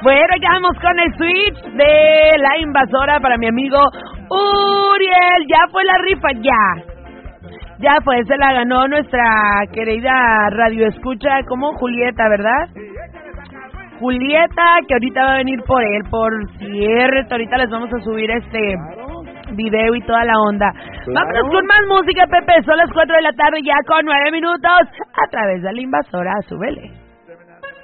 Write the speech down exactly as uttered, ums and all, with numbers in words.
Bueno, ya vamos con el switch de la invasora para mi amigo Uriel. Ya fue la rifa, ya. Ya fue, se la ganó nuestra querida radio escucha, como Julieta, ¿verdad? Julieta, que ahorita va a venir por él, por cierto. Ahorita les vamos a subir este video y toda la onda. Claro. Vámonos con más música, Pepe. Son las cuatro de la tarde, ya con nueve minutos, a través de la invasora. Súbele.